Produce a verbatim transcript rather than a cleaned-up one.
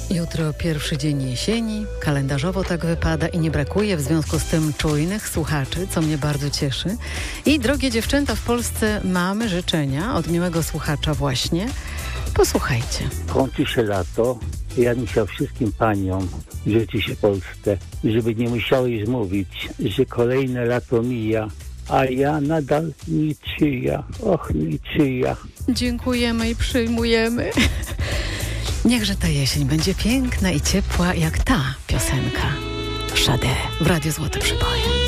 Jutro pierwszy dzień jesieni, kalendarzowo tak wypada i nie brakuje w związku z tym czujnych słuchaczy, co mnie bardzo cieszy. I drogie dziewczęta, w Polsce mamy życzenia od miłego słuchacza właśnie. Posłuchajcie. Kończy się lato. Ja bym chciał wszystkim paniom życzy się Polsce, żeby nie musiały już mówić, że kolejne lato mija, a ja nadal niczyja, och niczyja. Dziękujemy i przyjmujemy. Niechże ta jesień będzie piękna i ciepła jak ta piosenka. Sade w Radiu Złote Przyboje.